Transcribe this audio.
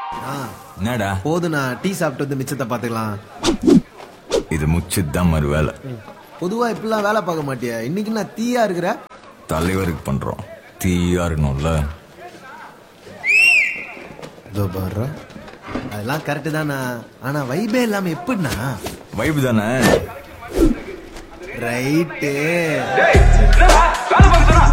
என்னடா போதுண்ணா, டீ சாப்பிட்டு வந்து மிச்சத்தை பாத்துக்கலாம். இது முச்சுதான் மறு வேலை. பொதுவா இப்பெல்லாம் வேலை பார்க்க மாட்டியா? இன்னைக்கு நான் தீயா இருக்கிற. தலைவருக்கு பண்றோம், தீயா இருக்கணும்ல. அதெல்லாம் கரெக்டு தானா, ஆனா வைபே இல்லாம எப்படின்னா? வைப் தானே. ரைட்டு.